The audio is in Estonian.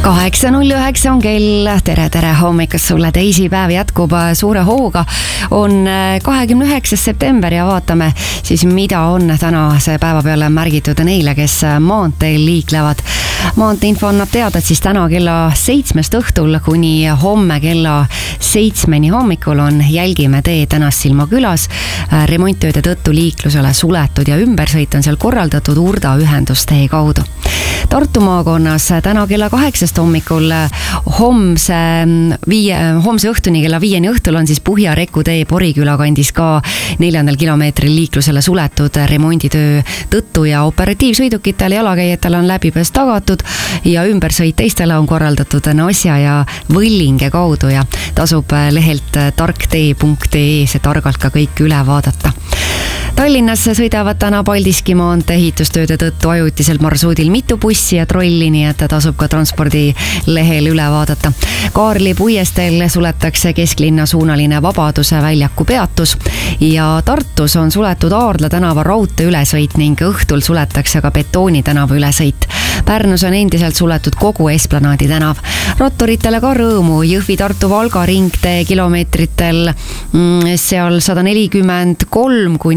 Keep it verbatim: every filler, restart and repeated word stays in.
kaheksa null üheksa on kell, tere, tere hommikust sulle, teisipäev jätkub suure hooga, on kahekümne üheksas september ja vaatame siis, mida on tänase päeva peale märgitud neile, kes maanteel liiklevad. Maanteeinfo annab teada, et siis täna kella seitsmest õhtul kuni homme kella seitsmeni hommikul on Jälgime tee Tänassilma külas. Remonttööde tõttu liiklusele suletud ja ümbersõit on seal korraldatud Urda ühendustee kaudu. Tartu maakonnas täna kella kaheksast hommikul homse, viie, homse õhtuni kella viieni õhtul on siis Puhja-Reku tee Poriküla kandis ka neljandal kilomeetril liiklusele suletud remonditöö tõttu ja operatiivsõidukitel jalakäijatel on läbipääs tagatud ja ümbersõit teistele on korraldatud Nasja ja Võllinge kaudu ja tasub lehelt tarktee punkt ee see targalt ka kõik üle vaadata. Tallinnas sõidavad täna Paldiski maantee ehitustööde tõttu ajutiselt marsruudil mitu bussi ja trolli, nii et tasub ka transpordi lehel üle vaadata. Kaarli puiesteel suletakse kesklinna suunaline Vabaduse väljaku peatus ja Tartus on suletud Aardla tänava raudtee ülesõit ning õhtul suletakse ka Betooni tänava ülesõit. Pärnus on endiselt suletud kogu Esplanaadi tänav. Ratturitele ka rõõmu Jõhvi-Tartu-Valga ringtee kilomeetritel seal sada nelikümmend kolm kuni